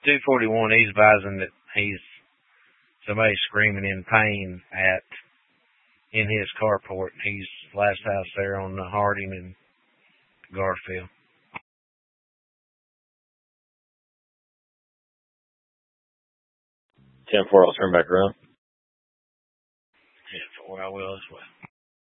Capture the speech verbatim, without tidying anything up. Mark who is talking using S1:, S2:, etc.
S1: two forty-one, he's advising that he's somebody screaming in pain at in his carport. He's last house there on the Harding and Garfield.
S2: ten four, I'll turn back around.
S1: ten four, I will as well.